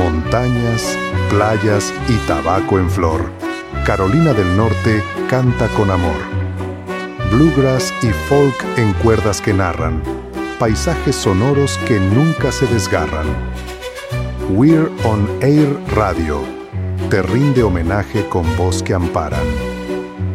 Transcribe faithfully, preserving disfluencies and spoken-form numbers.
montañas, playas y tabaco en flor. Carolina del Norte canta con amor. Bluegrass y folk en cuerdas que narran, paisajes sonoros que nunca se desgarran. We're on Air Radio te rinde homenaje con voz que amparan.